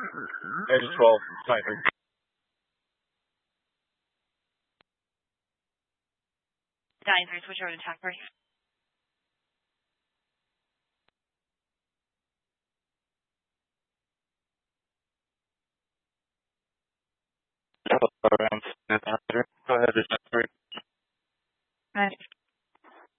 Edge 12, Tiger. Dying 3, switch over to attack brief.